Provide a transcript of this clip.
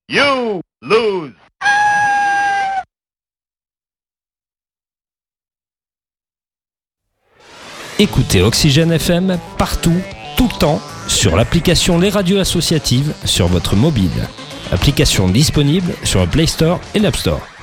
You lose. Écoutez Oxygène FM partout, tout le temps, sur l'application Les Radios Associatives sur votre mobile. Application disponible sur le Play Store et l'App Store.